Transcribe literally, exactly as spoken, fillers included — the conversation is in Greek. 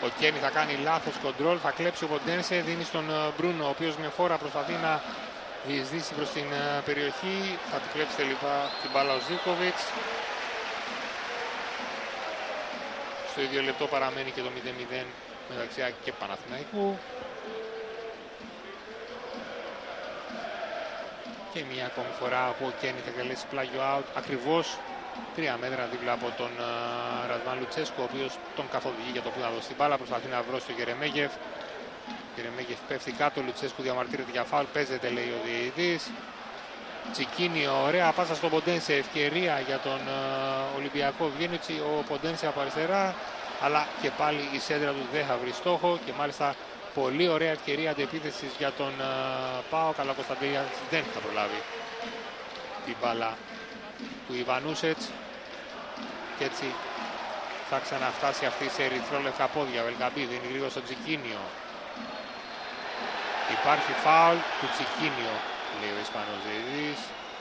Ο Κένι θα κάνει λάθος κοντρόλ, θα κλέψει ο Ποντένσε, δίνει στον Μπρούνο, ο οποίος με φόρα προσπαθεί να διεισδύσει προς την περιοχή. Θα του κλέψει τελικά την μπάλα ο Ζίβκοβιτς. Στο ίδιο λεπτό παραμένει και το μηδέν μηδέν μεταξύ ΑΕΚ και Παναθηναϊκού. Και μια ακόμη φορά που ο Κένι θα καλέσει πλάγιο out, ακριβώς τρία μέτρα δίπλα από τον uh, Ρασβάν Λουτσέσκο, ο οποίος τον καθοδηγεί για το που να δώσει την μπάλα. Προσπαθεί να βρώσει τον Γερεμέγεφ. Γερεμέγεφ πέφτει κάτω, Λουτσέσκου διαμαρτύρεται για φάουλ, παίζεται λέει ο διαιτητής. Τσικίνιο, ωραία πάσα στον Ποντένσε, ευκαιρία για τον uh, Ολυμπιακό. Βγαίνει ο Ποντένσε από αριστερά, αλλά και πάλι η σέντρα του δεν θα βρει στόχο και μάλιστα πολύ ωραία ευκαιρία αντεπίθεσης για τον uh, ΠΑΟΚ, αλλά ο Κωνσταντέλιας δεν θα προλάβει την μπάλα του Ιβανούσετς και έτσι θα ξαναφτάσει αυτή σε ερυθρόλευκα πόδια. Ο Ελκαμπή δίνει γρήγορα στο Τσικίνιο. Υπάρχει φάουλ του Τσικίνιο, λέει ο Ισπανός διαιτητής.